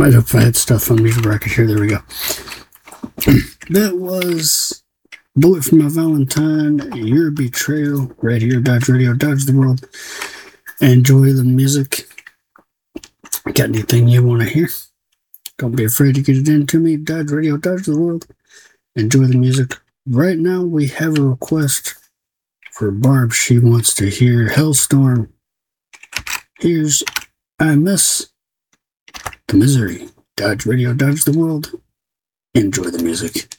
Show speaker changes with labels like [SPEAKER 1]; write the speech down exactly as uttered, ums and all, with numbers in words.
[SPEAKER 1] Might have had stuff on Music Bracket here. There we go. That was Bullet for My Valentine, Your Betrayal, right here, Dodge Radio, Dodge the World. Enjoy the music. Got anything you want to hear? Don't be afraid to get it into me. Dodge Radio, Dodge the World. Enjoy the music. Right now, we have a request for Barb. She wants to hear Hellstorm. Here's I Miss the Misery. Dodge Radio, Dodge the World. Enjoy the music.